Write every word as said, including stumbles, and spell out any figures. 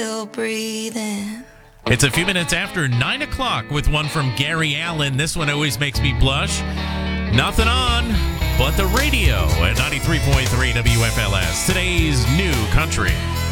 Still breathing. It's a few minutes after nine o'clock with one from Gary Allan. This one always makes me blush. Nothing on but the radio at ninety-three point three W F L S. Today's new country.